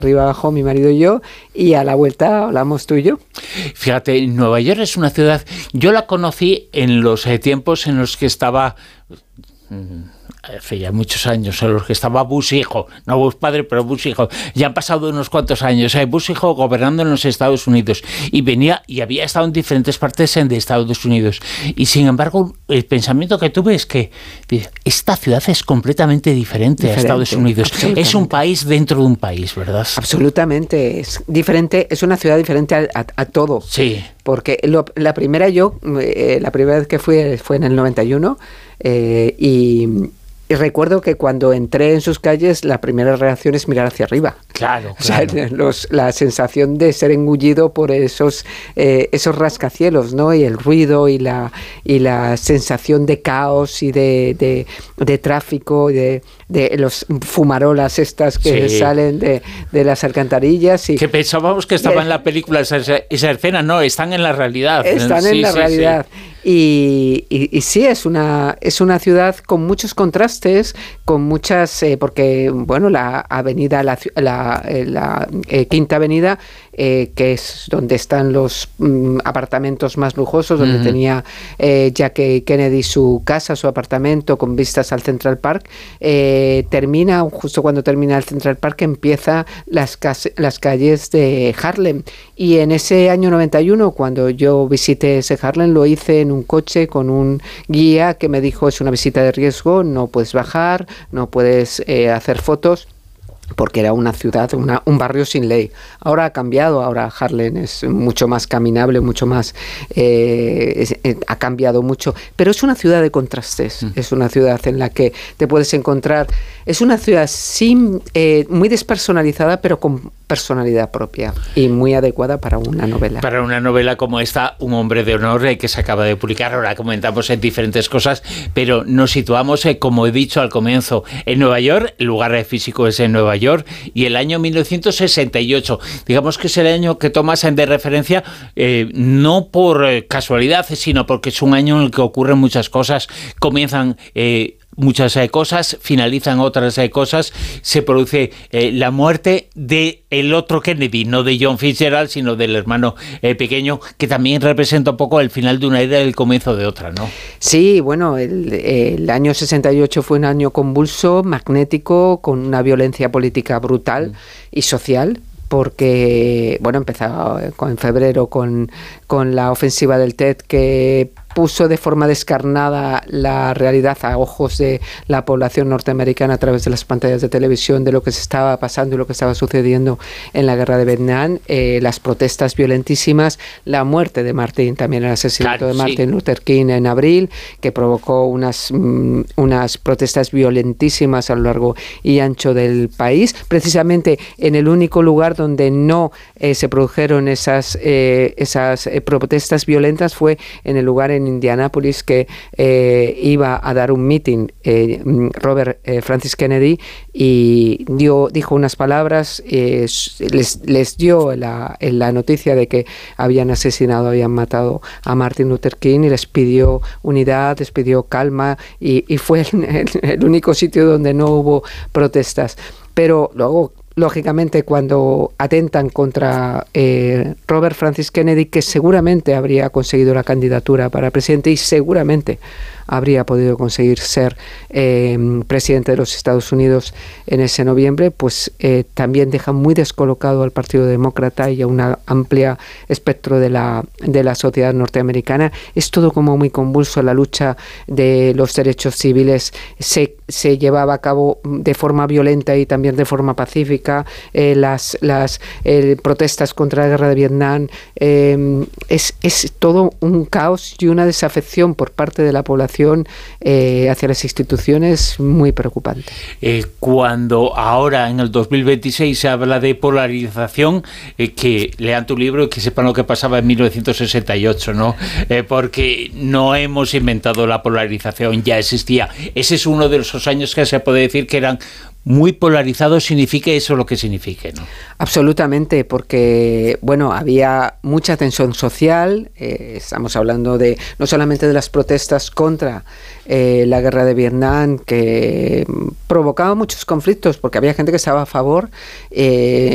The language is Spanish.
arriba abajo mi marido y yo, y a la vuelta hablamos tú y yo. Fíjate, Nueva York es una ciudad, yo la conocí en los tiempos en los que estaba, hace ya muchos años, en los que estaba Bush hijo, no Bush padre, pero Bush hijo, ya han pasado unos cuantos años, Bush hijo gobernando en los Estados Unidos, y venía y había estado en diferentes partes de Estados Unidos, y sin embargo el pensamiento que tuve es que esta ciudad es completamente diferente a Estados Unidos, es un país dentro de un país, ¿verdad? Absolutamente, es diferente, es una ciudad diferente a todo. Sí. Porque la primera vez que fue en el 91, y recuerdo que cuando entré en sus calles, la primera reacción es mirar hacia arriba. Claro, claro. O sea, la sensación de ser engullido por esos rascacielos, ¿no? Y el ruido y la sensación de caos y de tráfico, de los fumarolas estas que salen de las alcantarillas. Y, que pensábamos que estaba en la película esa escena, no, están en la realidad. Están en la realidad. Sí. Y sí, es una ciudad con muchos contrastes, con muchas, porque bueno, la avenida, la Quinta Avenida, que es donde están los apartamentos más lujosos, donde tenía Jackie Kennedy su casa, su apartamento con vistas al Central Park, termina, justo cuando termina el Central Park, empieza las calles de Harlem. Y en ese año 91, cuando yo visité ese Harlem, lo hice en un coche con un guía que me dijo: es una visita de riesgo, no puedes bajar, no puedes hacer fotos, porque era una ciudad, un barrio sin ley. Ahora ha cambiado, ahora Harlem es mucho más caminable, mucho más, ha cambiado mucho, pero es una ciudad de contrastes, es una ciudad en la que te puedes encontrar, es una ciudad muy despersonalizada, pero con personalidad propia y muy adecuada para una novela. Para una novela como esta, Un hombre de honor, que se acaba de publicar. Ahora comentamos diferentes cosas, pero nos situamos, como he dicho al comienzo, en Nueva York. El lugar físico es en Nueva York, y el año 1968, digamos que es el año que tomas de referencia, no por casualidad, sino porque es un año en el que ocurren muchas cosas, comienzan muchas cosas, finalizan otras cosas, se produce la muerte de el otro Kennedy, no de John Fitzgerald, sino del hermano pequeño, que también representa un poco el final de una era y el comienzo de otra, ¿no? Sí, bueno, el año 68 fue un año convulso, magnético, con una violencia política brutal y social, porque, bueno, empezaba en febrero con la ofensiva del TED, que puso de forma descarnada la realidad a ojos de la población norteamericana a través de las pantallas de televisión de lo que se estaba pasando y lo que estaba sucediendo en la guerra de Vietnam, las protestas violentísimas, la muerte de Martin, también el asesinato de Martin Luther King en abril, que provocó unas protestas violentísimas a lo largo y ancho del país, precisamente en el único lugar donde no se produjeron esas protestas violentas fue en el lugar en Indianápolis que iba a dar un meeting Robert Francis Kennedy, y dijo unas palabras, les dio la noticia de que habían matado a Martin Luther King, y les pidió unidad, les pidió calma, y fue el único sitio donde no hubo protestas. Pero luego, lógicamente, cuando atentan contra Robert Francis Kennedy, que seguramente habría conseguido la candidatura para presidente y seguramente habría podido conseguir ser presidente de los Estados Unidos en ese noviembre, pues también deja muy descolocado al Partido Demócrata y a una amplia espectro de la sociedad norteamericana. Es todo como muy convulso. La lucha de los derechos civiles se llevaba a cabo de forma violenta y también de forma pacífica. Las protestas contra la guerra de Vietnam, es todo un caos y una desafección por parte de la población hacia las instituciones muy preocupante. Cuando ahora en el 2026 se habla de polarización, que lean tu libro y que sepan lo que pasaba en 1968, ¿no? Porque no hemos inventado la polarización, ya existía. Ese es uno de esos años que se puede decir que eran muy polarizados, signifique eso lo que signifique, ¿no? Absolutamente, porque bueno, había mucha tensión social. Estamos hablando no solamente de las protestas contra la guerra de Vietnam, que provocaba muchos conflictos, porque había gente que estaba a favor,